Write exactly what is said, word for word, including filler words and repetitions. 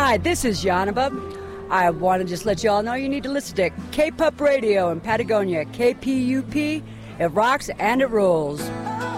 Hi, this is Yanaba. I want to just let you all know you need to listen to K-Pup Radio in Patagonia. K P U P, it rocks and it rules.